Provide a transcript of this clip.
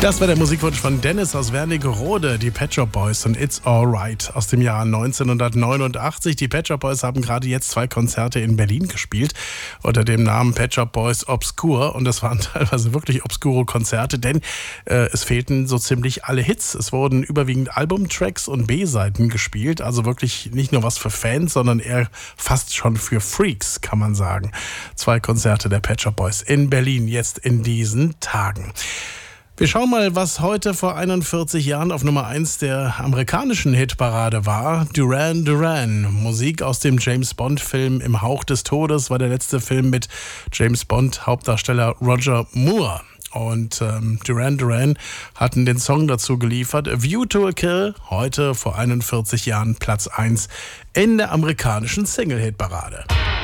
Das war der Musikwunsch von Dennis aus Wernigerode, die Pet Shop Boys und It's Alright aus dem Jahr 1989. Die Pet Shop Boys haben gerade jetzt 2 Konzerte in Berlin gespielt unter dem Namen Pet Shop Boys Obscure, und das waren teilweise wirklich obskure Konzerte, denn es fehlten so ziemlich alle Hits. Es wurden überwiegend Albumtracks und B-Seiten gespielt, also wirklich nicht nur was für Fans, sondern eher fast schon für Freaks, kann man sagen. 2 Konzerte der Pet Shop Boys in Berlin jetzt in diesen Tagen. Wir schauen mal, was heute vor 41 Jahren auf Nummer 1 der amerikanischen Hitparade war. Duran Duran. Musik aus dem James-Bond-Film Im Hauch des Todes war der letzte Film mit James-Bond-Hauptdarsteller Roger Moore. Und Duran Duran hatten den Song dazu geliefert. A View to a Kill, heute vor 41 Jahren Platz 1 in der amerikanischen Single-Hitparade.